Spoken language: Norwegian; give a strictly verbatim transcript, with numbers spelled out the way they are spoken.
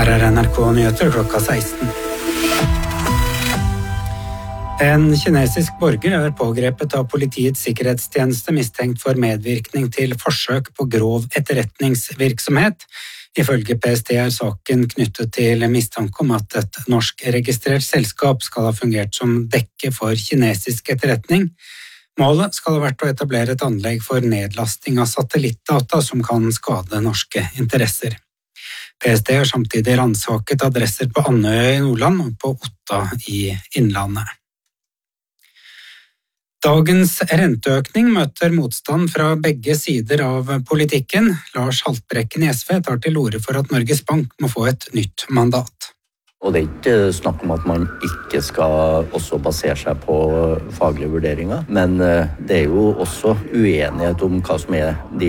Her er N R K Nyheter klokka seksten. En kinesisk borger er pågrepet av politiets sikkerhetstjeneste mistenkt for medvirkning til forsøk på grov etterretningsvirksomhet. Ifølge P S T er saken knyttet til mistanke om at et norsk-registrert selskap skal ha fungert som dekke for kinesisk etterretning. Målet skal ha vært å etablere et anlegg for nedlasting av satellittdata som kan skade norske interesser. P S T har samtidig ransaket adresser på Andøya i Nordland og på Otta i Innlandet. Dagens renteøkning møter motstand fra begge sider av politikken. Lars Haltbrekken i S V tar til orde for at Norges Bank må få et nytt mandat. Og det er ikke snakk om at man ikke skal også basere seg på faglige vurderinger, men det er jo også uenighet om hva som er de